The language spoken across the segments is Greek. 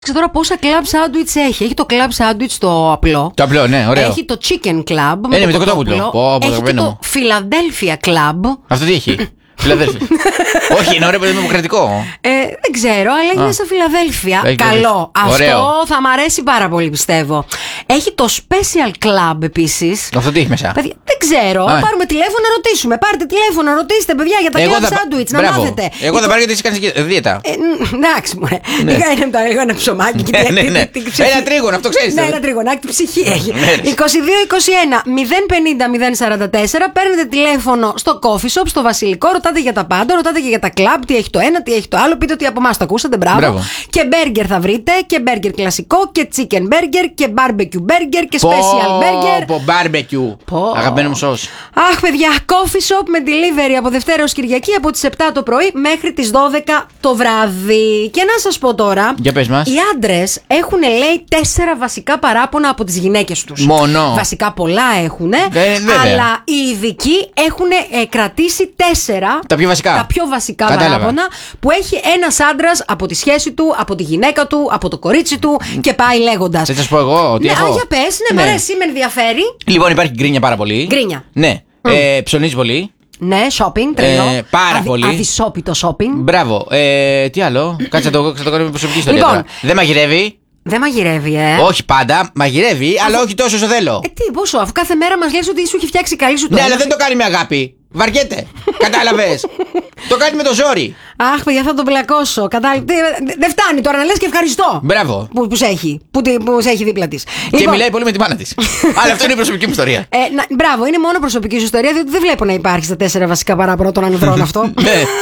Τώρα πόσα club sandwich έχει. Έχει το club sandwich το απλό. Το απλό, ναι, ωραίο. Έχει το chicken club. Με το κοτόπουλο. Έχει και το Philadelphia club. Αυτό τι έχει. Φιλαδέλφια. Όχι, είναι ωραίο, είναι δημοκρατικό. Δεν ξέρω, αλλά είναι στα Φιλαδέλφια. Καλό. Ωραίο. Αυτό θα μ' αρέσει πάρα πολύ, πιστεύω. Έχει το Special Club επίσης. Αυτό τι έχει μέσα. Παιδιά, δεν ξέρω. Πάρουμε τηλέφωνο να ρωτήσουμε. Πάρτε τηλέφωνο, ρωτήστε, παιδιά, για τα club sandwich να μάθετε. Εγώ θα πάρω γιατί εσύ κάνεις δίαιτα. Εντάξει, μωρέ. Λίγο ένα ψωμάκι. Ένα τρίγωνο, αυτό ξέρεις. Ναι, ένα τρίγωνο, τι ψυχή έχει. 22-21-050-044. Παίρνετε τηλέφωνο στο coffee shop, στο Βασιλικό. Ρωτάτε για τα πάντα, ρωτάτε και για τα κλαμπ, τι έχει το ένα, τι έχει το άλλο. Πείτε ότι από εμάς το ακούσατε, μπράβο. Και μπέργκερ θα βρείτε, και μπέργκερ κλασικό, και chicken burger, και barbecue burger, και special burger. Barbecue. Αγαπημένο μου σως. Αχ, παιδιά, coffee shop με delivery από Δευτέρα ως Κυριακή από τις 7 το πρωί μέχρι τις 12 το βράδυ. Και να σας πω τώρα, για πες μας. Οι άντρες έχουν, λέει, 4 βασικά παράπονα από τις γυναίκες τους. Μόνο. Βασικά πολλά έχουν, αλλά οι ειδικοί έχουν κρατήσει 4. Τα πιο βασικά. Παράπονα που έχει ένας άντρας από τη σχέση του, από τη γυναίκα του, από το κορίτσι του και πάει λέγοντας. Θα σας πω εγώ ότι έχω. Για πες, μ' αρέσει, με ενδιαφέρει. Λοιπόν, υπάρχει γκρίνια πάρα πολύ. Γκρίνια. Ναι. Ψωνίζει πολύ. Ναι, shopping, τρελό. Πάρα πολύ. Αδυσόπιτο shopping. Μπράβο. Τι άλλο. Κάτσε να το κάνουμε προσωπική ιστορία. Λοιπόν, δεν μαγειρεύει. Δεν μαγειρεύει, Όχι πάντα, μαγειρεύει, αλλά όχι τόσο όσο θέλω. Τι, πόσο, αφού κάθε μέρα μας λες ότι σου έχει φτιάξει καλή σου Ναι, αλλά δεν το κάνει με αγάπη. Βαριέται. Κατάλαβες. Το κάνει με το ζόρι. Αχ, παιδιά, θα τον πλακώσω. Δεν φτάνει τώρα να λες και ευχαριστώ. Μπράβο. Που σε έχει δίπλα της. Και μιλάει πολύ με τη μάνα της. Αλλά αυτό είναι η προσωπική μου ιστορία. Μπράβο, είναι μόνο προσωπική σου ιστορία, διότι δεν βλέπω να υπάρχει στα 4 βασικά παράπονα των ανδρών αυτό.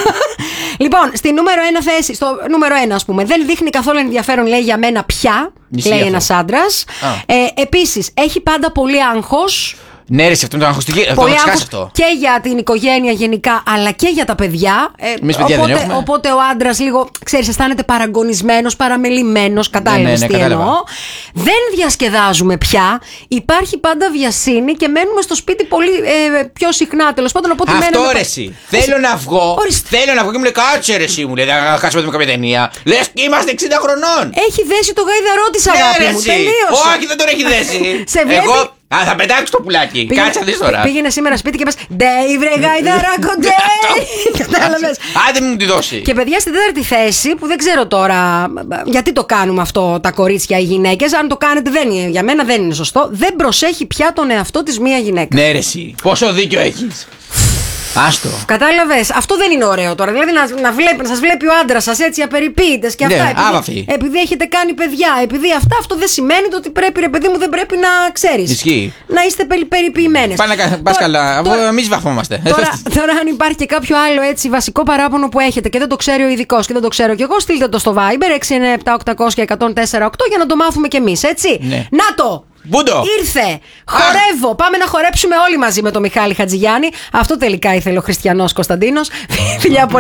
Λοιπόν, στη νούμερο 1 θέση, στο νούμερο 1, ας πούμε, δεν δείχνει καθόλου ενδιαφέρον, λέει, για μένα πια. Λέει ένας άντρας. Επίσης, έχει πάντα πολύ άγχος. Ναι, ρε, αυτό είναι το αγχωστική. Πολύ άγχος και για την οικογένεια γενικά, αλλά και για τα παιδιά. Οπότε ο άντρας λίγο, ξέρεις, αισθάνεται παραγκονισμένος, παραμελημένος. Κατάλαβες τι εννοώ. Δεν διασκεδάζουμε πια. Υπάρχει πάντα βιασύνη και μένουμε στο σπίτι πολύ πιο συχνά. Τέλος πάντων, οπότε αυτό ρε εσύ. Θέλω να βγω. Θέλω να βγω και μου λέει, κάτσε ρε εσύ, μου λέει, να χάσουμε με κάποια ταινία. Λες και είμαστε 60 χρονών. Έχει δέσει το γαϊδαρό της, αγάπη μου. Τελείωσε. Όχι, δεν τον έχει δέσει. Θα πετάξω το πουλάκι. Κάτσε να δεις τώρα. Πήγαινε σήμερα σπίτι και πες Ντέι, βρε γαϊδαράκο, Ντέι. Κατάλαβες. Άντε μου τη δώσει. Και παιδιά, στην 4η θέση, που δεν ξέρω τώρα γιατί το κάνουμε αυτό τα κορίτσια, οι γυναίκες. Αν το κάνετε, για μένα δεν είναι σωστό. Δεν προσέχει πια τον εαυτό της μία γυναίκα. Ναι, ρε εσύ. Πόσο δίκιο έχεις. Άστο. Κατάλαβες. Αυτό δεν είναι ωραίο τώρα. Δηλαδή να σας βλέπει ο άντρας σας έτσι απεριποίητες και αυτά. Επειδή έχετε κάνει παιδιά, επειδή αυτό δεν σημαίνει ότι πρέπει, ρε παιδί μου, δεν πρέπει να ξέρεις. Ισχύει. Να είστε περιποιημένες. Πας καλά. Εμείς βαφόμαστε. Τώρα, αν υπάρχει και κάποιο άλλο έτσι βασικό παράπονο που έχετε και δεν το ξέρει ο ειδικός και δεν το ξέρω κι εγώ, στείλτε το στο Viber 697-800-1048 για να το μάθουμε κι εμείς, έτσι. Ναι. Να το! Μπούντο. Ήρθε! Χορεύω! Πάμε να χορέψουμε όλοι μαζί με τον Μιχάλη Χατζηγιάννη. Αυτό τελικά ήθελε ο Χριστιανός Κωνσταντίνος. Φιλιά πολλά.